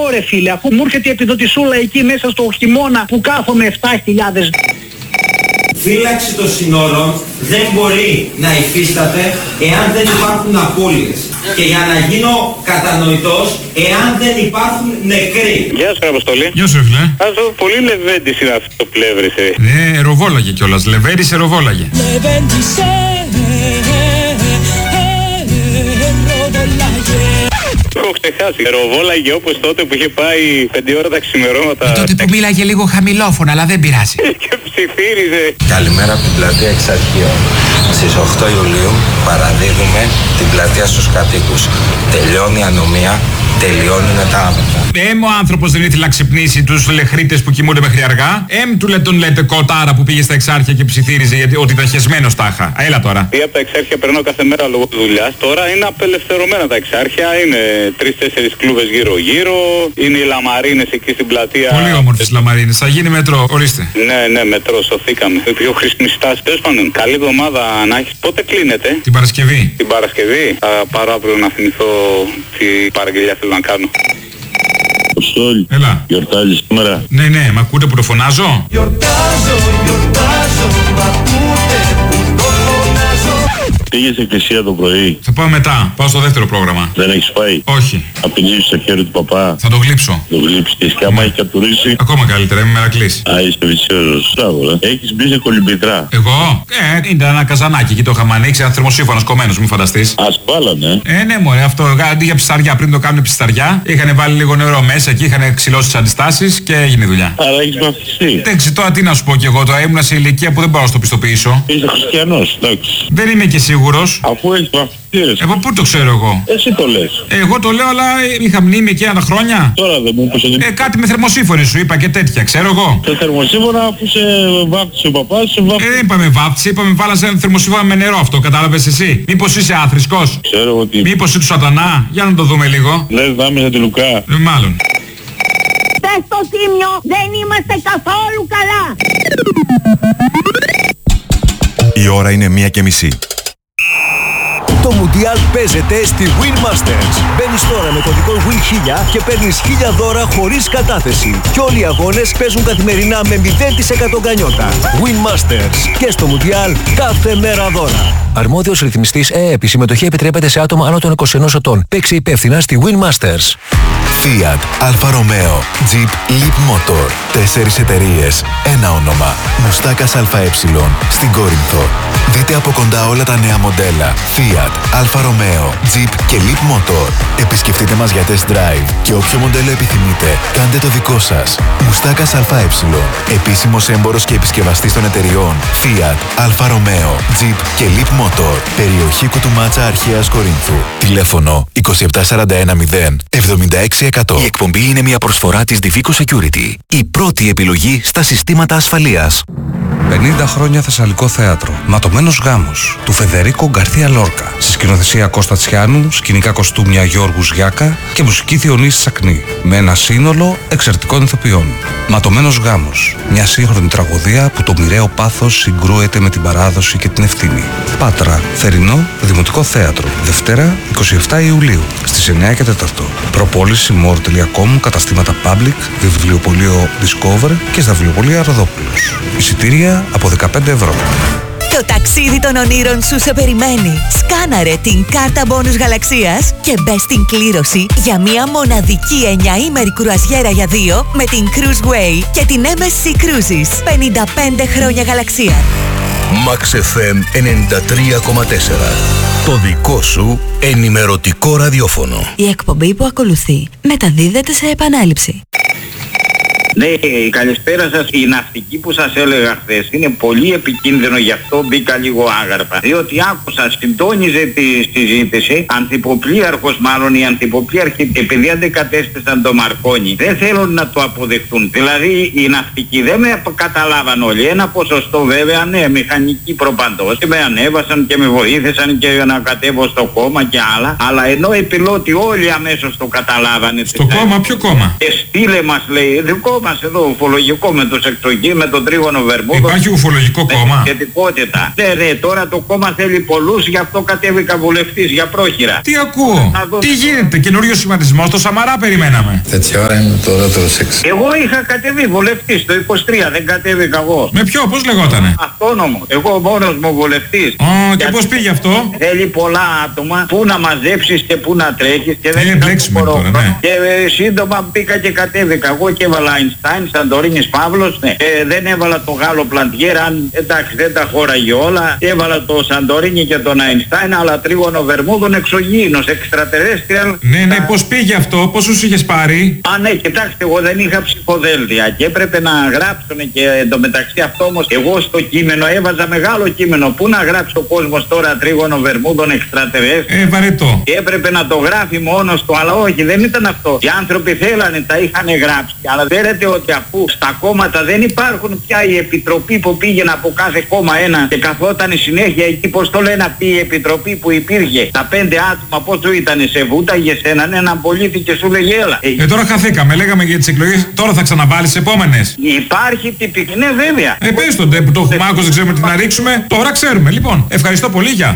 εγώ ρε φίλε, αφού μου έρχεται η επιδοτησούλα εκεί μέσα στο χειμώνα που κάθομαι 7.000. Φύλαξη των συνόρων δεν μπορεί να υφίσταται εάν δεν υπάρχουν απώλειες. Και για να γίνω κατανοητός, εάν δεν υπάρχουν νεκροί. Γεια σου Αποστολή. Γεια σου φίλε. Αυτό πολύ λεβέντης είναι αυτό το πλεύρησε. Ναι, ροβόλαγε κιόλας. Λεβέντης ροβόλαγε. Το έχω ξεχάσει. Ροβόλαγε όπως τότε που είχε πάει 5 ώρα τα ξημερώματα. Τότε που μίλαγε λίγο χαμηλόφωνα, αλλά δεν πειράζει. Και ψιθύριζε. Καλημέρα από την πλατεία Εξαρχείων. Στις 8 Ιουλίου παραδίδουμε την πλατεία στους κατοίκους. Τελειώνει η ανομία, τελειώνουν τα άμετρα. Μου ο άνθρωπος δεν ήθελε να ξυπνήσει τους λεχρίτες που κοιμούνται μέχρι αργά. Τον λέτε κοτάρα που πήγε στα Εξάρχεια και ψιθύριζε γιατί ότι ήταν χεσμένος τάχα. Έλα τώρα. Ή από τα Εξάρχεια περνάω κάθε μέρα λόγω δουλειάς. Τώρα είναι απελευθερωμένα τα Εξάρχεια. Είναι 3-4 κλούβες γύρω-γύρω. Είναι οι λαμαρίνες εκεί στην πλατεία. Πολύ όμορφες λαμαρίνες. Θα γίνει μετρό. Ορίστε. Ναι, μετρό. Σωθήκαμε. Πιο χρήσιμη στάση. Τέλος πάντων, καλή εβδομάδα να έχεις. Πότε κλείνετε? Την Παρασκευή. Την Παρασκευή. Θα πάρω αύριο να θυμηθώ τι παραγγελιά θέλω να κάνω. Αποστόλη. Έλα. Γιορτάζεις σήμερα? Ναι, μ' ακούτε που το φωνάζω? Γιορτάζω, μ' ακούτε που το φωνάζω. Πήγες εκκλησία το πρωί? Θα πάω μετά. Πάω στο δεύτερο πρόγραμμα. Δεν έχεις πάει? Όχι. Απειλήσεις το χέρι του παπά? Θα το γλύψω. Το γλύψεις και άμα έχει κατουρίσει? Ακόμα καλύτερα, είμαι μερακλής. Α, είσαι βυσίωρος. Μπράβο, Έχεις μπει σε κολυμπητρά? Εγώ? Ήταν ένα καζανάκι εκεί το είχαμε ανοίξει, ένα θερμοσύφωνος κομμένος, μην φανταστείς. Ας βάλανε. Ναι, μωρέ, αυτό αντί για ψαριά, πριν το κάνουν ψαριά, είχαν βάλει λίγο νερό μέσα και είχαν ξυλώσει τις αντιστάσεις και έγινε η δουλειά. Άρα έχεις βαφτιστεί? Εντάξει, τώρα τι να σου πω κι εγώ, τώρα ήμουν σε ηλικία που δεν μπορώ να στο πιστοποιήσω. Είσαι χριστιανός, εντάξει. Δεν είμαι και σίγουρος. Αφού έχεις βαφτιστεί. Εγώ πού το ξέρω εγώ? Εσύ το λες. Εγώ το λέω, αλλά είχα μνήμη εκεί ένα χρόνια. Τώρα δεν μου είπες ότι... Κάτι με θερμοσύφωνη σου είπα και τέτοια, ξέρω εγώ. Σε θερμοσύμφωνα που σε βάφτισε ο παπάς, σε βάφτισε... Δεν είπαμε βάφτιση, είπαμε βάλασε ένα θερμοσύφωνα με νερό αυτό, κατάλαβες εσύ? Μήπως είσαι άθρησκος? Ξέρω ότι... Μήπως είσαι του σατανά? Για να το δούμε λίγο. Λες δάμεσα τη Λουκά. Μάλλον. Στο Τίμιο δεν είμαστε καθόλου καλά. Η ώρα είναι 1:30. Το Μουντιάλ παίζεται στη Win Masters. Μπαίνεις τώρα με κωδικό WIN1000 και παίρνεις 1000 δώρα χωρίς κατάθεση. Και όλοι οι αγώνες παίζουν καθημερινά με 0% γκανιότα. Win Masters. Και στο Μουντιάλ κάθε μέρα δώρα. Αρμόδιος ρυθμιστής ΕΕΠ. Η συμμετοχή επιτρέπεται σε άτομα άνω των 21 ετών. Παίξε υπεύθυνα στη Win Masters. Fiat, Alfa Romeo, Jeep, Leap Motor. 4 εταιρείες, ένα όνομα. Μουστάκας ΑΕ στην Κόρινθο. Δείτε από κοντά όλα τα νέα μοντέλα Fiat, Alfa Romeo, Jeep και Leap Motor. Επισκεφτείτε μας για test drive και όποιο μοντέλο επιθυμείτε, κάντε το δικό σας. Μουστάκας ΑΕ. Επίσημος έμπορος και επισκευαστής των εταιριών Fiat, Alfa Romeo, Jeep και Leap Motor. Περιοχή Κουτουμάτσα Αρχαίας Κορίνθου. Τηλέφωνο 27410 76%. Η εκπομπή είναι μια προσφορά της Divico Security. Η πρώτη επιλογή στα συστήματα ασφαλείας. 50 χρόνια Θεσσαλικό θέατρο. Ματωμένος γάμος του Φεδερίκο Γκαρθία Λόρκα. Σε σκηνοθεσία Κώστα Τσιάνου, σκηνικά κοστούμια Γιώργους Γιάκα και μουσική Διονύση Σακνή. Με ένα σύνολο εξαιρετικών ηθοποιών. Ματωμένος γάμος. Μια σύγχρονη τραγωδία που το μοιραίο πάθος συγκρούεται με την παράδοση και την ευθύνη. Πάτρα, Θερινό, Δημοτικό Θέατρο. Δευτέρα 27 Ιουλίου στις 9 και 4. Προπόληση more.com, καταστήματα Public, βιβλιοπωλείο Discover και στα βιβλιοπωλεία Ροδόπουλος. Εισιτήρια από 15 ευρώ. Το ταξίδι των ονείρων σου σε περιμένει. Σκάναρε την κάρτα μπόνους γαλαξίας και μπε στην κλήρωση για μια μοναδική 9ήμερη κρουαζιέρα για 2 με την Cruiseway και την MSC Cruises. 55 χρόνια γαλαξία. Max FM 93,4. Το δικό σου ενημερωτικό ραδιόφωνο. Η εκπομπή που ακολουθεί μεταδίδεται σε επανάληψη. Ναι, καλησπέρα σας. Η ναυτική που σας έλεγα χθες είναι πολύ επικίνδυνο, γι' αυτό μπήκα λίγο άγαρπα. Διότι άκουσα, συντόνιζε τη συζήτηση, ανθυποπλοίαρχος μάλλον, οι ανθυποπλοίαρχοι, επειδή αντεκατέστησαν το Μαρκόνι, δεν θέλουν να το αποδεχτούν. Δηλαδή οι ναυτικοί δεν με καταλάβαν όλοι. Ένα ποσοστό βέβαια, ναι, μηχανικοί προπαντός. Και με ανέβασαν και με βοήθησαν και να κατέβω στο κόμμα και άλλα. Αλλά ενώ οι πιλότοι όλοι αμέσως το καταλάβανε. Στο κόμμα, ποιο κόμμα? Στείλε μας, λέει, δικό μας εδώ ουφολογικό με τους εξωγείς, με τον τρίγωνο Βερμούδων. Υπάρχει ουφολογικό κόμμα. Σχετικότητα. Ναι, τώρα το κόμμα θέλει πολλούς, γι' αυτό κατέβηκα βουλευτής για πρόχειρα. Τι ακούω, τι γίνεται, καινούριο σχηματισμό, το Σαμαρά περιμέναμε. Τέτοια ώρα είναι τώρα το σεξ. Εγώ είχα κατεβεί βουλευτής το 23, δεν κατέβηκα εγώ. Με ποιο, πώς λεγότανε? Αυτόνομο. Εγώ μόνος μου βουλευτής. Και πώς πήγε αυτό? Θέλει πολλά άτομα, πού να μαζέψεις και πού να τρέχεις και δεν μπλέξιμο τώρα, ναι. Και σύντομα πήγα και κατέβηκα. Εγώ και έβαλα Αϊνστάιν, Σαντορίνης Παύλος, ναι. Δεν έβαλα το Γάλλο Πλαντιέρ, αν εντάξει δεν τα χώραγε όλα. Έβαλα το Σαντορίνη και τον Αϊνστάιν, αλλά τρίγωνο Βερμούδων εξωγήινος, extraterrestrial. Ναι, πώς πήγε αυτό, πόσους είχες πάρει? Ναι, κοιτάξτε, εγώ δεν είχα ψηφοδέλτια και έπρεπε να γράψουν και εντωμεταξύ αυτό όμως εγώ στο κείμενο έβαζα μεγάλο κείμενο. Πού να γράψει ο κόσμος τώρα τρίγωνο Βερμούδων extraterrestrial? Βαρετό. Και έπρεπε να το γράφει μόνος του, αλλά όχι, δεν ήταν αυτό. Οι άνθρωποι θέλανε, τα είχαν γράψει. Αλλά ξέρετε ότι αφού στα κόμματα δεν υπάρχουν πια η επιτροπή που πήγαινε από κάθε κόμμα ένα και καθόταν συνέχεια εκεί, πώς το λένε αυτή η επιτροπή που υπήρχε. Τα 5 άτομα πόσο ήταν, σε βούταγε έναν έναν πολίτη και σου λέγε έλα. Τώρα χαθήκαμε, λέγαμε για τις εκλογές, τώρα θα ξαναβάλεις επόμενες. Υπάρχει τυπική, ναι βέβαια. Πες τον που το έχουμε άκουσει, δεν ξέρουμε τι να ρίξουμε. Τώρα ξέρουμε. Λοιπόν, ευχαριστώ πολύ, γεια.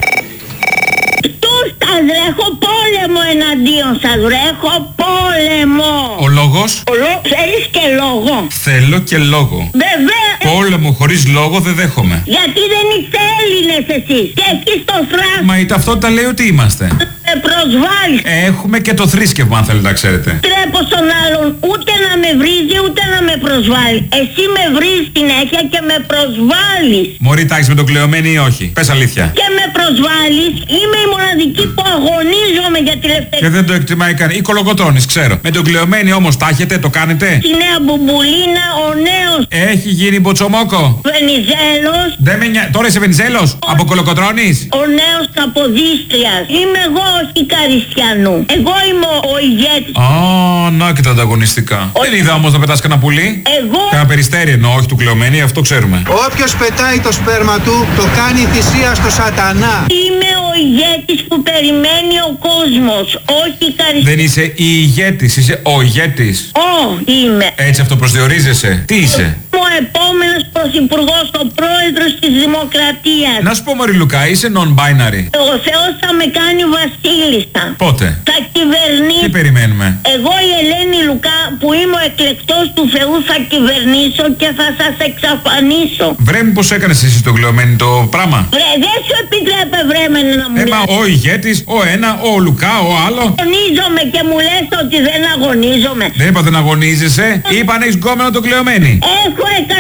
Σας έχω πόλεμο εναντίον σας, έχω πόλεμο. Ο λόγος? Θέλεις και λόγο? Θέλω και λόγο. Βέβαια. Πόλεμο χωρίς λόγο δεν δέχομαι. Γιατί δεν είστε Έλληνες εσείς και εκεί στο θράσο. Μα η ταυτότητα λέει ότι είμαστε. Με προσβάλλεις. Έχουμε και το θρήσκευμα αν θέλετε να ξέρετε. Τρέπω στον άλλον ούτε να με βρίζει ούτε να με προσβάλλει. Εσύ με βρίζεις συνέχεια και με προσβάλλεις. Μωρή τάξη με τον κλεωμένη ή όχι? Πες αλήθεια. Και με προσβάλλεις. Είμαι η μοναδική που αγωνίζομαι για τη ελευθερία. Και δεν το εκτιμάει κανείς. Ή κολοκοτρώνης, ξέρω. Με τον κλεωμένη όμως τα έχετε, το κάνετε? Η νέα μπουμπουλίνα, ο νέος. Έχει γίνει μποτσομόκο. Βενιζέλος. Τώρα είσαι Βενιζέλος? Από κολοκοτρώνης? Ο νέος Καποδίστριας. Είμαι εγώ, όχι Καριστιανού. Εγώ είμαι ο ηγέτης. Να και τα ανταγωνιστικά. Δεν είδα όμως να πετάς κανένα πουλί. Εγώ. Κανένα περιστέρι εννοώ, όχι του κλεωμένη, αυτό ξέρουμε. Όποιος πετάει το σπέρμα του, το κάνει θυσία στο σατανά. Είμαι ο ηγέτης που περιμένει ο κόσμος, όχι Καριστιανού. Δεν είσαι η ηγέτης, είσαι ο ηγέτης. Είμαι. Έτσι αυτοπροσδιορίζεσαι. Τι είσαι? Ο επόμενος πρωθυπουργός, ο πρόεδρος της Δημοκρατίας. Να σου πω Μωρή Λουκά, είσαι non-binary. Ο Θεός θα με κάνει βασίλισσα. Πότε? Θα κυβερνήσω. Τι περιμένουμε? Εγώ η Ελένη Λουκά που είμαι ο εκλεκτός του Θεού θα κυβερνήσω και θα σας εξαφανίσω. Βρε πως έκανες εσύ το κλεωμένη το πράγμα? Βρε δεν σου επιτρέπε βρέμενε να μου λες. Ο ηγέτης, ο ένα, ο Λουκά, ο άλλο. Αγωνίζομαι και μου λες ότι δεν αγωνίζομαι. Δεν είπα δεν αγωνίζεσαι, είπα να έχεις γκόμενο το κλεωμένη. Έχω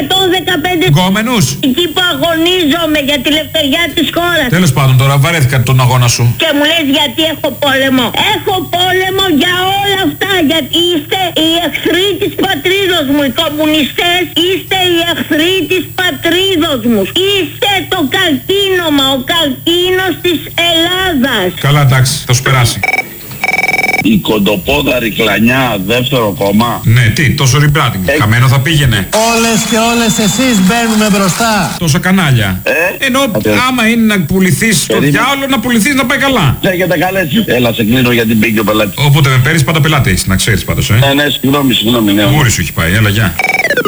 115 γκόμενους. Εκεί που αγωνίζομαι για τη ελευθεριά της χώρας. Τέλος πάντων τώρα βαρέθηκα τον αγώνα σου. Και μου λες γιατί έχω πόλεμο. Έχω πόλεμο για όλα αυτά. Γιατί είστε οι εχθροί της πατρίδος μου. Οι κομμουνιστές είστε οι εχθροί της πατρίδος μου. Είστε το καρκίνωμα, ο καρκίνος της Ελλάδας. Καλά εντάξει, θα σου περάσει. Η κοντοπόδαρη κλανιά δεύτερο κόμμα. Ναι, τι, τόσο ριμπράτινγκ. Χαμένο θα πήγαινε. Όλες και όλες εσείς μπαίνουμε μπροστά. Τόσα κανάλια. Ενώ άμα είναι να πουληθείς το διάολο, να πουληθείς να πάει καλά. Λέγεται καλέτσι. Έλα σε κλείνω γιατί μπήκε ο πελάτης. Οπότε με παίρνεις πάντα πελάτη έχεις, να ξέρεις πάντως, Ναι, συγγνώμη. Ναι. Μούρι σου έχει πάει, έλα γεια.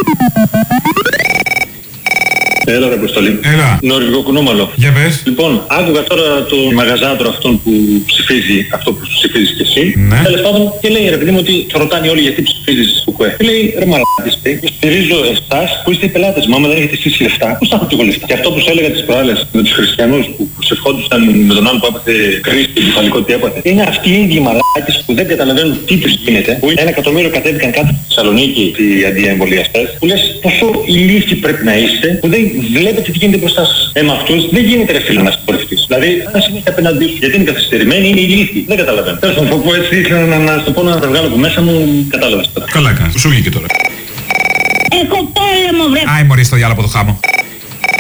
Έλα ρε Αποστολή. Έλα. Νορβηγό κουνούμαλο. Για πες. Λοιπόν, άκουγα τώρα το μαγαζάτρο αυτόν που ψηφίζει αυτό που ψηφίζεις και εσύ. Ναι. Τέλος πάντων και λέει ρε παιδί μου ότι θα ρωτάνε όλοι γιατί ψηφίζεις κουκουέ. Και λέει ρε μαλάκες, στηρίζω εσάς που είστε οι πελάτες μου. Άμα δεν έχετε εσείς λεφτά, πώς θα έχω και εγώ λεφτά. Και αυτό που σου έλεγα τις προάλλες με τους χριστιανούς που ψευχόντουσαν με τον άλλο που έπαθε κρίση, κεφαλικό τι έπαθε. Είναι αυτοί οι ίδιοι μαλάκες που δεν καταλαβαίνουν τι τους γίνεται. Που 1 εκατομμύριο κατέβηκαν κάτω στη Θεσσαλονίκη οι αντιεμβολιαστές. Που λες πόσο ηλίθιοι πρέπει να είστε που δεν βλέπετε τι γίνεται μπροστά σας. Με αυτούς δεν γίνεται ρε φίλο να συμπορευτείς. Δηλαδή, αν συνέχεια απέναντί σου, γιατί είναι καθυστερημένοι, είναι ηλίθιοι. Δεν καταλαβαίνω. Τέλος πάντων, πω έτσι, ήθελα να στο πω να τα βγάλω από μέσα μου, κατάλαβες τώρα. Καλά κάνεις, σου βγήκε τώρα. Έχω πόλεμο βρε. Άι μωρή στο διάλογο από το χάμο.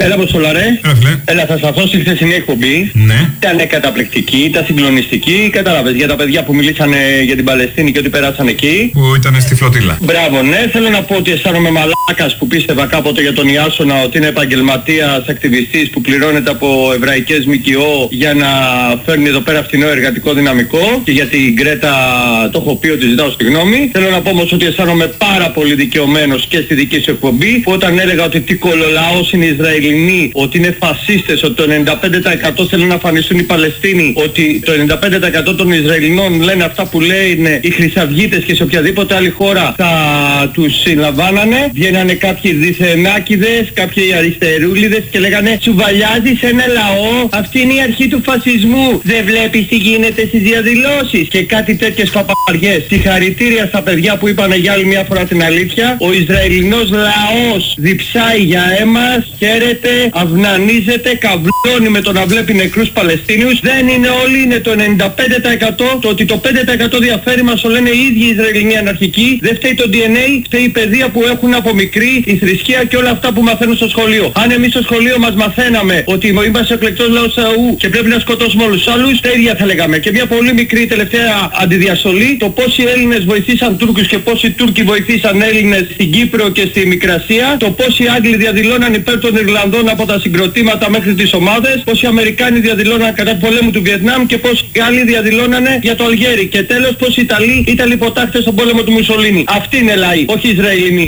Έλα Αποστολαρέ. Έλα, θα σταθώ στη χθεσινή εκπομπή. Ναι. Ήταν καταπληκτική, ήταν συγκλονιστική. Κατάλαβες για τα παιδιά που μιλήσανε για την Παλαιστίνη και ότι πέρασαν εκεί. Που ήταν στη φλωτήλα. Μπράβο, ναι. Θέλω να πω ότι αισθάνομαι μαλάκας που πίστευα κάποτε για τον Ιάσονα ότι είναι επαγγελματίας, ακτιβιστής που πληρώνεται από εβραϊκές ΜΚΟ για να φέρνει εδώ πέρα φθηνό εργατικό δυναμικό. Και για την Γκρέτα το έχω πει ότι ζητάω συγγνώμη. Θέλω να πω όμως ότι αισθάνομαι πάρα πολύ δικαιωμένος και στη δική σου εκπομπή που όταν έλεγα ότι τι κολολαός είναι οι Ισραηλινοί, ότι είναι φασίστες, ότι το 95% θέλουν να αφανιστούν οι Παλαιστίνοι, ότι το 95% των Ισραηλινών λένε αυτά που λένε οι χρυσαυγίτες και σε οποιαδήποτε άλλη χώρα θα τους συλλαμβάνανε. Βγαίνανε κάποιοι διθενάκηδες, κάποιοι αριστερούλιδες και λέγανε «Τσουβαλιάζεις ένα λαό, αυτή είναι η αρχή του φασισμού, δεν βλέπεις τι γίνεται στις διαδηλώσεις» και κάτι τέτοιες παπαριές. Συγχαρητήρια στα παιδιά που είπανε για άλλη μια φορά την αλήθεια. Ο Ισραηλινός λαός διψάει για έμας, χαίρεται, αυνανίζεται, καβλώνει με το να βλέπει νεκρούς Παλαιστίνιους. Δεν είναι όλοι, είναι το 95%. Το ότι το 5% διαφέρει μας το λένε οι ίδιοι Ισραηλινοί αναρχικοί. Δεν φταίει το DNA, φταίει η παιδεία που έχουν από μικρή, η θρησκεία και όλα αυτά που μαθαίνουν στο σχολείο. Αν εμείς στο σχολείο μας μαθαίναμε ότι είμαστε ο εκλεκτός λαός και πρέπει να σκοτώσουμε όλους τους άλλους, τα ίδια θα λέγαμε. Και μια πολύ μικρή τελευταία αντιδιαστολή, το πόσοι Έλληνες βοηθήσαν Τούρκους και πόσοι Τούρκοι βοηθήσαν Έλληνες στην Κύπρο και στη Μικρασία, το πόσοι Άγγλοι διαδηλώναν υπέρ των Ιρλανδών από τα συγκροτήματα μέχρι τις ομάδες, πόσοι Αμερικάνοι διαδηλώναν κατά του πολέμου του Βιετνάμ και πόσοι Γάλλοι διαδηλώνανε για το Αλγέρι. Και τέλος πόσοι Ιταλοί ήταν υποτάχτες στον πόλεμο του Μουσολίνη. Αυτοί είναι λαοί, όχι Ισραηλινοί.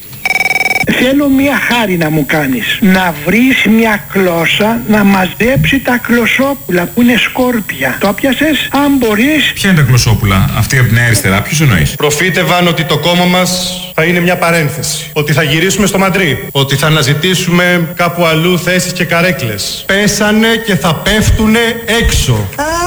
Θέλω μια χάρη να μου κάνεις. Να βρεις μια κλώσσα να μαζέψει τα κλωσόπουλα που είναι σκόρπια. Το πιάσες, αν μπορείς. Ποια είναι τα κλωσόπουλα, αυτή από την αριστερά, ποιος εννοείς? Προφήτευαν ότι το κόμμα μας θα είναι μια παρένθεση. Ότι θα γυρίσουμε στο Μαντρί. Ότι θα αναζητήσουμε κάπου αλλού θέσεις και καρέκλες. Πέσανε και θα πέφτουνε έξω.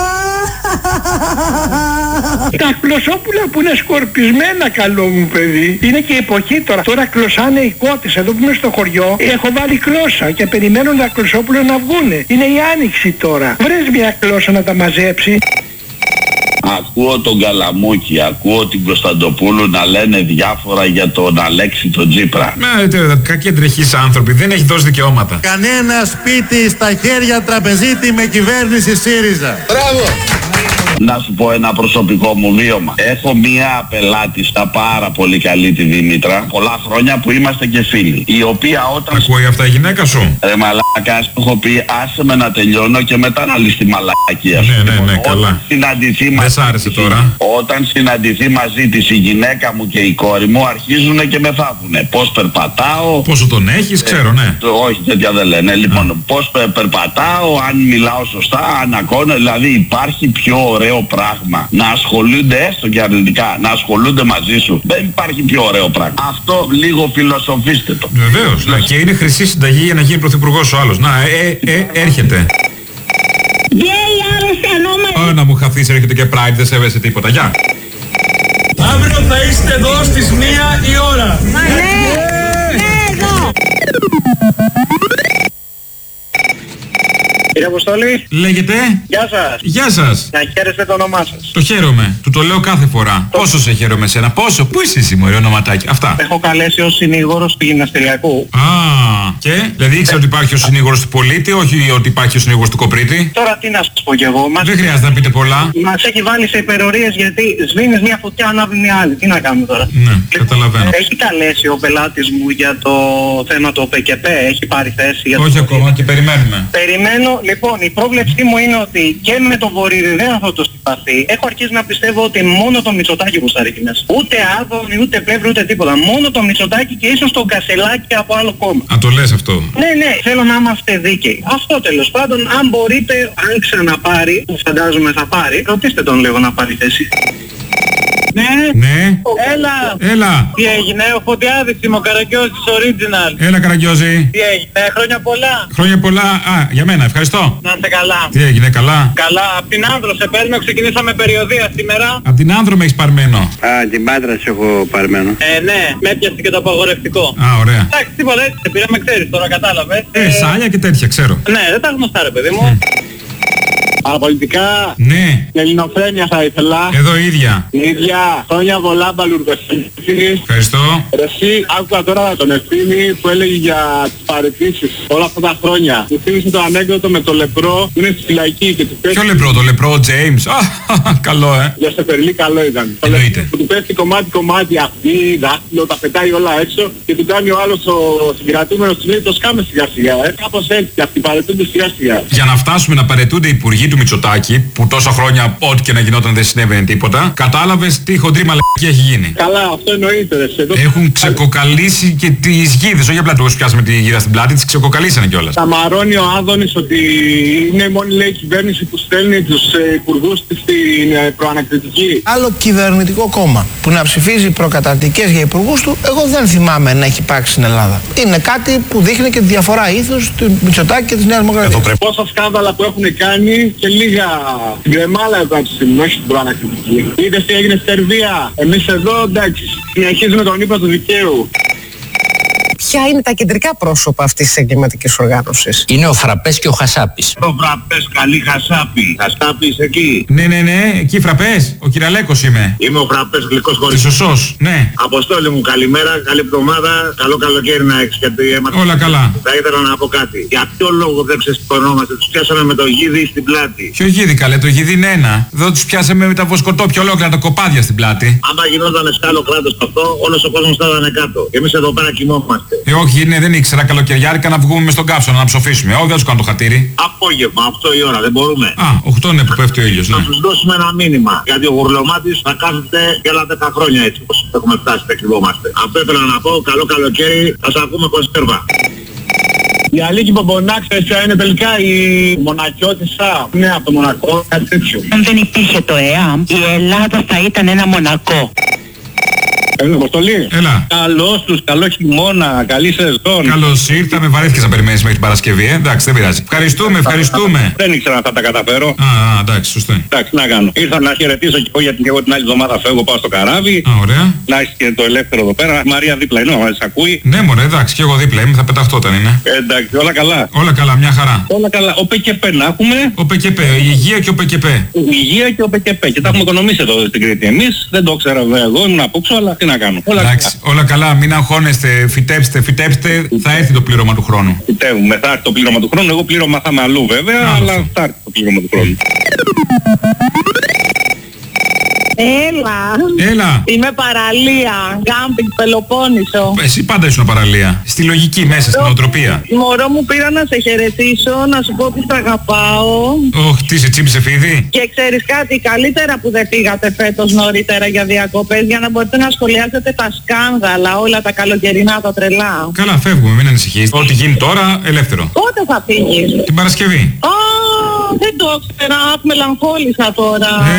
Τα κλωσόπουλα που είναι σκορπισμένα, καλό μου παιδί. Είναι και εποχή τώρα. Τώρα κλωσάνε οι κότες. Εδώ που είμαι στο χωριό έχω βάλει κλώσσα και περιμένουν τα κλωσόπουλα να βγούνε. Είναι η άνοιξη τώρα. Βρες μια κλώσσα να τα μαζέψει. Ακούω τον Καλαμούκη, ακούω την Κωνσταντοπούλου να λένε διάφορα για τον Αλέξη τον Τσίπρα. Κακοί εντρεχείς άνθρωποι, δεν έχει δώσει δικαιώματα. Κανένα σπίτι στα χέρια τραπεζίτη με κυβέρνηση ΣΥΡΙΖΑ. Μπράβο! Να σου πω ένα προσωπικό μου βίωμα. Έχω μία πελάτη στα πάρα πολύ καλή, τη Δήμητρα, πολλά χρόνια που είμαστε και φίλοι. Η οποία όταν... Ακούει αυτά η γυναίκα σου? Μαλάκα, σου έχω πει άσε με να τελειώνω και μετά να λύσει τη μαλακία σου. Ναι, καλά. Δεν σ' άρεσε τώρα. Όταν συναντηθεί μαζί της η γυναίκα μου και η κόρη μου αρχίζουν και με θάβουνε. Πώς περπατάω. Πόσο τον έχεις, ξέρω, ναι. Όχι, τέτοια δεν λένε. Λοιπόν, πώς περπατάω, αν μιλάω σωστά, αν ακώνω. Δηλαδή υπάρχει πιο ωραίο πράγμα να ασχολούνται έστω και αρνητικά, να ασχολούνται μαζί σου. Δεν υπάρχει πιο ωραίο πράγμα. Αυτό λίγο φιλοσοφήστε το. Βεβαίως. Και είναι χρυσή συνταγή για να γίνει πρωθυπουργός ο άλλος. Να, έρχεται. Να μου χαθείς, έρχεται και Pride, δεν σέβεσαι τίποτα. Γεια. Αύριο θα είστε εδώ στις 1 η ώρα. Ναι, εδώ. Κύριε Αποστόλη. Λέγεται. Γεια σας. Γεια σας. Να χαίρεστε το όνομά σας. Το χαίρομαι. Του το λέω κάθε φορά. Πόσο σε χαίρομαι εσένα. Πόσο. Πού είσαι εσύ μωρέ ονοματάκι. Αυτά. Έχω καλέσει ως συνήγορος του γυμναστηριακού. Α, και. Δηλαδή ήξερα ότι υπάρχει ο συνήγορος του πολίτη, όχι ότι υπάρχει ο συνήγορος του κοπρίτη. Τώρα τι να σας πω κι εγώ. Δεν χρειάζεται να πείτε πολλά. Μας έχει βάλει σε υπερορίες γιατί σβήνεις μια φωτιά, ανάβει μια άλλη. Τι να κάνουμε τώρα. Ναι, καταλαβαίνω. Έχει καλέσει ο πελάτης μου για το θέμα το ΠΚΠ. Έχει πάρει θέση για το... Όχι ακόμα και περιμένουμε. Περιμένω. Λοιπόν, η πρόβλεψή μου είναι ότι και με το Βορύδη δεν θα το συμπαθεί. Έχω αρχίσει να πιστεύω ότι μόνο το Μητσοτάκη που σταρεί μέσα. Ούτε Άδωνη, ούτε Πλεύρη, ούτε τίποτα. Μόνο το Μητσοτάκη και ίσως τον Κασελάκη από άλλο κόμμα. Α, το λες αυτό. Ναι, θέλω να είμαστε δίκαιοι. Αυτό τέλος πάντων, αν μπορείτε, αν ξαναπάρει, που φαντάζομαι θα πάρει, ρωτήστε τον λίγο να πάρει θέση. Ναι. Έλα. Τι έγινε, ο Φωτιάδης είμαι, ο Καραγκιόζης original. Έλα Καραγκιόζη. Τι έγινε, χρόνια πολλά. Χρόνια πολλά. Α, για μένα, ευχαριστώ. Να είστε καλά. Τι έγινε, καλά. Καλά, απ' την Άνδρο σε παίρνω, ξεκινήσαμε περιοδία σήμερα. Απ' την Άνδρο με έχεις παρμένο. Α, την Πάτρα σε έχω παρμένο. Ναι, με έπιασε και το απαγορευτικό. Α, ωραία. Εντάξει, τίποτα έτσι, σε πήραμε, ξέρεις τώρα, κατάλαβες. Σάλια και τέτοια, ξέρω. Ναι, δεν τα γνωστά ρε παιδί μου. Παραπολιτικά. Ναι. Ελληνοφρένεια θα ήθελα. Εδώ ίδια. Ίδια. Χρόνια πολλά Μπαλουρδοφίλης. Ευχαριστώ. Εσύ άκουγα τώρα τον Ευθύμη που έλεγε για τις παραιτήσεις όλα αυτά τα χρόνια. Μου θύμισε το ανέκδοτο με το λεπρό που είναι στη φυλακή και του πέφτει. Ποιο λεπρό, το λεπρό ο James. Καλό, Για Σεφερλί καλό ήταν. Εννοείται. Που του πέφτει κομμάτι αυτή, δάχτυλο, τα πετάει όλα έξω και του κάνει ο άλλος ο συγκρατούμενος του λέει το σκάμε σιγά σιγά. Κάπως έτσι και αυτοί παρετούνται σιγά σιγά. Για να φτάσουμε να παρετούνται οι υπουργοί του Μητσοτάκη, που τόσα χρόνια ό,τι και να γινόταν δεν συνέβαινε τίποτα, κατάλαβες τι χοντρή μαλακία έχει γίνει. Καλά, αυτό εννοείται. Έχουν ξεκοκαλίσει και τις γίδες, όχι απλά τους πιάσαμε τη γίδα στην πλάτη, τις ξεκοκαλίσανε κιόλας. Σαμαρώνει ο Άδωνης ότι είναι η μόνη λέει κυβέρνηση που στέλνει τους υπουργούς της στην προανακριτική. Άλλο κυβερνητικό κόμμα που να ψηφίζει προκαταρτικές για υπουργούς του, εγώ δεν θυμάμαι να έχει υπάρξει στην Ελλάδα. Είναι κάτι που δείχνει και τη διαφορά ήθους του Μητσοτάκη και της Νέας Δημοκρατίας. Πόσα σκάνδαλα που έχουν κάνει και λίγα την κρεμάλα εδώ από τη στιγμή, όχι την προανακριτική. Είδες τι έγινε στη Σερβία. Εμείς εδώ εντάξει, συνεχίζουμε τον ύπνο του δικαίου. Ποια είναι τα κεντρικά πρόσωπα αυτής της εγκληματικής οργάνωσης? Είναι ο Φραπές και ο Χασάπης. Το Φραπές, καλή Χασάπη. Χασάπης εκεί. Ναι, εκεί Φραπές. Ο Κυραλέκος είμαι. Είμαι ο Φραπές, γλυκός χωρίς. Σωσός, ναι. Αποστόλη μου, καλημέρα, καλή εβδομάδα, καλό καλοκαίρι να έχεις γιατί έμαθα. Όλα καλά. Θα ήθελα να πω κάτι. Για ποιο λόγο δεν ξεσηκωνόμαστε, τους πιάσαμε με το γίδι στην πλάτη. Ποιο γίδι καλέ, το γίδι είναι ένα. Εδώ τους πιάσαμε με τα βοσκοτόπια ολόκληρα τα κοπάδια στην πλάτη. Άμα γινόταν σε άλλο κράτος αυτό, όλος ο κόσμος θα ήταν κάτω. Εμείς εδώ πέρα κοιμόμαστε. Όχι, δεν ήξερα καλοκαιριάρικα να βγούμε μες στον κάψονα να ψοφήσουμε. Όχι, δεν τους κάνω το χατήρι. Απόγευμα, 8 η ώρα, δεν μπορούμε. 8 είναι που πέφτει ο ήλιος, ναι. Να τους δώσουμε ένα μήνυμα. Γιατί ο γουρλωμάτης θα κάθεται και άλλα 10 χρόνια έτσι όπως έχουμε φτάσει και κρυβόμαστε. Αυτό ήθελα να πω, καλό καλοκαίρι, θα σας ακούμε κονσέρβα. Η Αλίκη Μπομπονά, ξέρεις ποια είναι τελικά η μονακιώτισσα. Ναι, από το Μονακό, κάτι τέτοιο. Αν δεν υπήρχε το ΕΑΜ, η Ελλάδα θα ήταν ένα Μονακό. Έλα, Αποστολή. Έλα. Καλώς τους, καλό χειμώνα, καλή σεζόν. Καλώς ήρθαμε, βαρέθηκες να περιμένεις μέχρι την Παρασκευή, εντάξει, δεν πειράζει. Ευχαριστούμε. Δεν ήξερα αν θα τα καταφέρω. Εντάξει, σωστό. Εντάξει, να κάνω. Ήρθα να χαιρετήσω και εγώ γιατί και εγώ την άλλη εβδομάδα φεύγω, πάω στο καράβι. Ωραία. Να έχεις και το ελεύθερο εδώ πέρα. Μαρία δίπλα είναι, μας ακούει. Ναι, μωρέ, εντάξει, και εγώ δίπλα είμαι, θα πεταχτώ όταν είναι. Εντάξει, όλα καλά. Όλα καλά, μια χαρά. Όλα καλά. Ο ΠΚΠ να έχουμε. Ο ΠΚΠ, η υγεία και ο ΠΚΠ. Η υγεία και ο ΠΚΠ. Και τα έχουμε οικονομήσει εδώ στην Κρήτη. Εμείς δεν το ξέρα βέβαια εγώ, ήμουν απόξω, αλλά τι να κάνω. Όλα καλά, μην αγχώνεστε, φυτέψτε, θα έρθει το πλήρωμα του χρόνου. Φυτεύουμε, θα έρθει το πλήρωμα του χρόνου. Εγώ πλήρωμα θα είμαι αλλού βέβαια, αλλά θα έρθει το πλήρωμα του χρόνου. Έλα. Είμαι παραλία. Γκάμπινγκ Πελοπόννησο. Εσύ πάντα ήσουν παραλία. Στη λογική μέσα, στην οτροπία. Μωρό μου, πήρα να σε χαιρετήσω, να σου πω ότι σ' αγαπάω. Τι σε τσίπησε φίδι. Και ξέρεις κάτι, καλύτερα που δεν πήγατε φέτος νωρίτερα για διακοπές, για να μπορείτε να σχολιάσετε τα σκάνδαλα, όλα τα καλοκαιρινά, τα τρελά. Καλά, φεύγουμε, μην ανησυχείς. Ό,τι γίνει τώρα, ελεύθερο. Πότε θα φύγεις? Την Παρασκευή. Δεν το ξέρα, μελαγχόλησα τώρα.